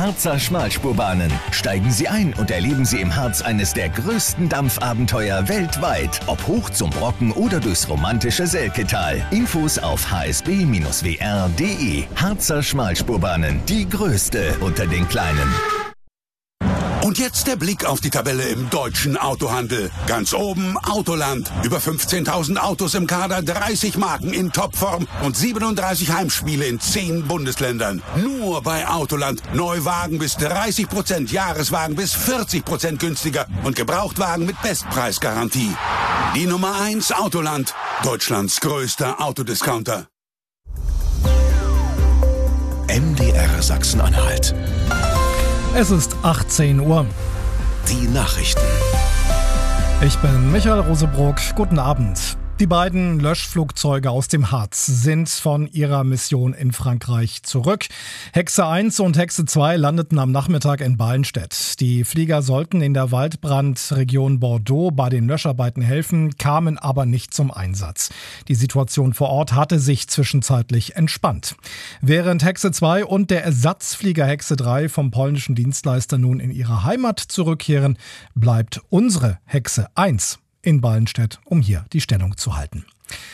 Harzer Schmalspurbahnen. Steigen Sie ein und erleben Sie im Harz eines der größten Dampfabenteuer weltweit. Ob hoch zum Brocken oder durchs romantische Selketal. Infos auf hsb-wr.de. Harzer Schmalspurbahnen, die größte unter den kleinen. Und jetzt der Blick auf die Tabelle im deutschen Autohandel. Ganz oben Autoland. Über 15.000 Autos im Kader, 30 Marken in Topform und 37 Heimspiele in 10 Bundesländern. Nur bei Autoland. Neuwagen bis 30%, Jahreswagen bis 40% günstiger und Gebrauchtwagen mit Bestpreisgarantie. Die Nummer 1 Autoland. Deutschlands größter Autodiscounter. MDR Sachsen-Anhalt. Es ist 18 Uhr. Die Nachrichten. Ich bin Michael Rosebrock. Guten Abend. Die beiden Löschflugzeuge aus dem Harz sind von ihrer Mission in Frankreich zurück. Hexe 1 und Hexe 2 landeten am Nachmittag in Ballenstedt. Die Flieger sollten in der Waldbrandregion Bordeaux bei den Löscharbeiten helfen, kamen aber nicht zum Einsatz. Die Situation vor Ort hatte sich zwischenzeitlich entspannt. Während Hexe 2 und der Ersatzflieger Hexe 3 vom polnischen Dienstleister nun in ihre Heimat zurückkehren, bleibt unsere Hexe 1 in Ballenstedt, um hier die Stellung zu halten.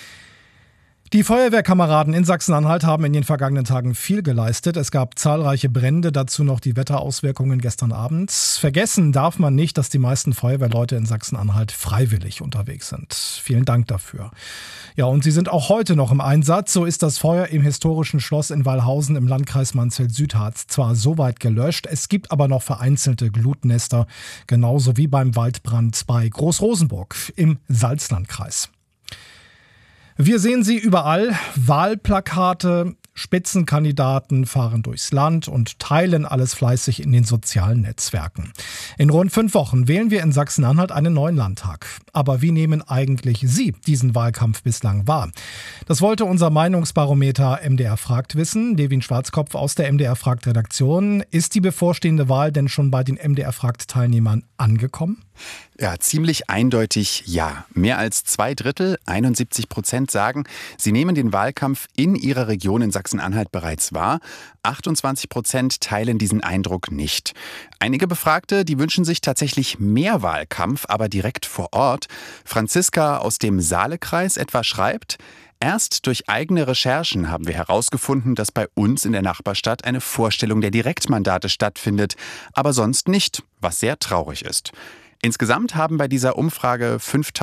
Die Feuerwehrkameraden in Sachsen-Anhalt haben in den vergangenen Tagen viel geleistet. Es gab zahlreiche Brände, dazu noch die Wetterauswirkungen gestern Abend. Vergessen darf man nicht, dass die meisten Feuerwehrleute in Sachsen-Anhalt freiwillig unterwegs sind. Vielen Dank dafür. Ja, und sie sind auch heute noch im Einsatz. So ist das Feuer im historischen Schloss in Wallhausen im Landkreis Mansfeld-Südharz zwar soweit gelöscht, es gibt aber noch vereinzelte Glutnester, genauso wie beim Waldbrand bei Großrosenburg im Salzlandkreis. Wir sehen sie überall. Wahlplakate, Spitzenkandidaten fahren durchs Land und teilen alles fleißig in den sozialen Netzwerken. In rund 5 Wochen wählen wir in Sachsen-Anhalt einen neuen Landtag. Aber wie nehmen eigentlich Sie diesen Wahlkampf bislang wahr? Das wollte unser Meinungsbarometer MDR fragt wissen. Devin Schwarzkopf aus der MDR fragt Redaktion. Ist die bevorstehende Wahl denn schon bei den MDR fragt Teilnehmern angekommen? Ja, ziemlich eindeutig ja. Mehr als 2/3, 71%, sagen, sie nehmen den Wahlkampf in ihrer Region in Sachsen-Anhalt bereits wahr. 28% teilen diesen Eindruck nicht. Einige Befragte, die wünschen sich tatsächlich mehr Wahlkampf, aber direkt vor Ort. Franziska aus dem Saalekreis etwa schreibt: Erst durch eigene Recherchen haben wir herausgefunden, dass bei uns in der Nachbarstadt eine Vorstellung der Direktmandate stattfindet, aber sonst nicht, was sehr traurig ist. Insgesamt haben bei dieser Umfrage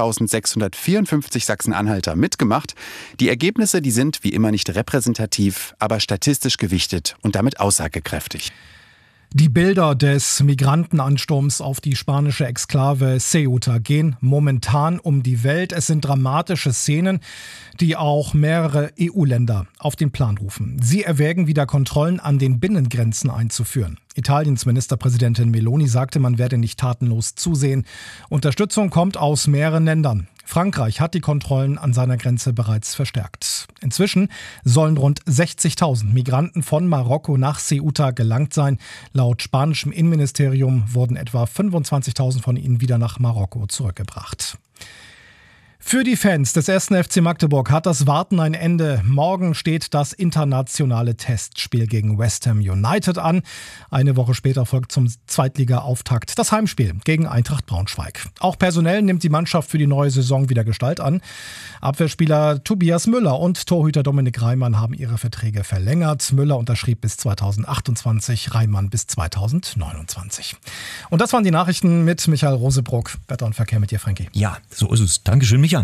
5.654 Sachsen-Anhalter mitgemacht. Die Ergebnisse, die sind wie immer nicht repräsentativ, aber statistisch gewichtet und damit aussagekräftig. Die Bilder des Migrantenansturms auf die spanische Exklave Ceuta gehen momentan um die Welt. Es sind dramatische Szenen, die auch mehrere EU-Länder auf den Plan rufen. Sie erwägen, wieder Kontrollen an den Binnengrenzen einzuführen. Italiens Ministerpräsidentin Meloni sagte, man werde nicht tatenlos zusehen. Unterstützung kommt aus mehreren Ländern. Frankreich hat die Kontrollen an seiner Grenze bereits verstärkt. Inzwischen sollen rund 60.000 Migranten von Marokko nach Ceuta gelangt sein. Laut spanischem Innenministerium wurden etwa 25.000 von ihnen wieder nach Marokko zurückgebracht. Für die Fans des 1. FC Magdeburg hat das Warten ein Ende. Morgen steht das internationale Testspiel gegen West Ham United an. Eine Woche später folgt zum Zweitliga-Auftakt das Heimspiel gegen Eintracht Braunschweig. Auch personell nimmt die Mannschaft für die neue Saison wieder Gestalt an. Abwehrspieler Tobias Müller und Torhüter Dominik Reimann haben ihre Verträge verlängert. Müller unterschrieb bis 2028, Reimann bis 2029. Und das waren die Nachrichten mit Michael Rosebrock. Wetter und Verkehr mit dir, Frankie. Ja, so ist es. Dankeschön, Michael.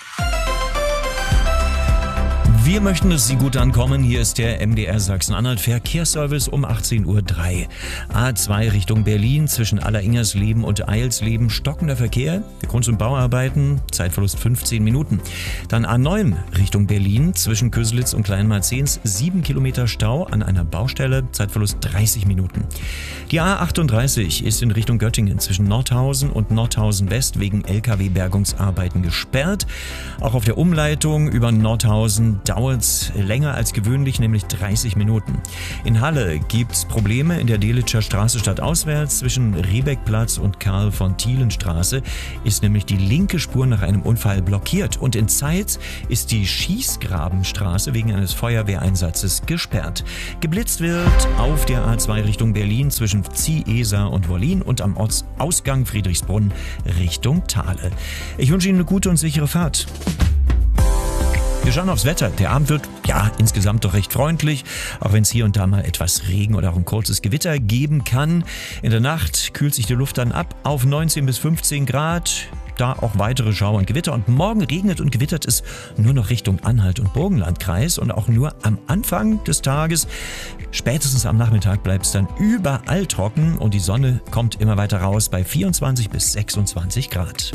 Wir möchten, dass Sie gut ankommen. Hier ist der MDR Sachsen-Anhalt Verkehrsservice um 18:03 Uhr. A2 Richtung Berlin zwischen Alleringers-Leben und Eilsleben stockender Verkehr. Der Grund sind Bauarbeiten, Zeitverlust 15 Minuten. Dann A9 Richtung Berlin zwischen Köselitz und Kleinmarzens 7 Kilometer Stau an einer Baustelle, Zeitverlust 30 Minuten. Die A38 ist in Richtung Göttingen zwischen Nordhausen und Nordhausen West wegen LKW-Bergungsarbeiten gesperrt. Auch auf der Umleitung über Nordhausen dauert es länger als gewöhnlich, nämlich 30 Minuten. In Halle gibt es Probleme in der Delitzscher Straße stadtauswärts. Zwischen Riebeckplatz und Karl-von-Thielen-Straße ist nämlich die linke Spur nach einem Unfall blockiert. Und in Zeitz ist die Schießgrabenstraße wegen eines Feuerwehreinsatzes gesperrt. Geblitzt wird auf der A2 Richtung Berlin zwischen Zieesa und Wollin und am Ortsausgang Friedrichsbrunn Richtung Thale. Ich wünsche Ihnen eine gute und sichere Fahrt. Wir schauen aufs Wetter. Der Abend wird, ja, insgesamt doch recht freundlich, auch wenn es hier und da mal etwas Regen oder auch ein kurzes Gewitter geben kann. In der Nacht kühlt sich die Luft dann ab auf 19 bis 15 Grad. Da auch weitere Schauer und Gewitter. Und morgen regnet und gewittert es nur noch Richtung Anhalt und Burgenlandkreis und auch nur am Anfang des Tages. Spätestens am Nachmittag bleibt es dann überall trocken und die Sonne kommt immer weiter raus bei 24 bis 26 Grad.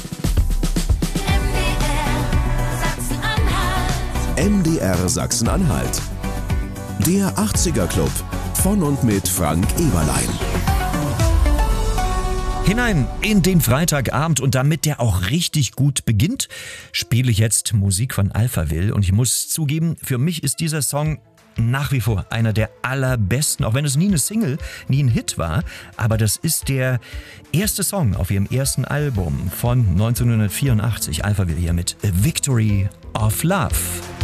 MDR Sachsen-Anhalt. Der 80er Club von und mit Frank Eberlein. Hinein in den Freitagabend und damit der auch richtig gut beginnt, spiele ich jetzt Musik von Alphaville und ich muss zugeben, für mich ist dieser Song nach wie vor einer der allerbesten, auch wenn es nie eine Single, nie ein Hit war, aber das ist der erste Song auf ihrem ersten Album von 1984, Alphaville hier mit A Victory of Love.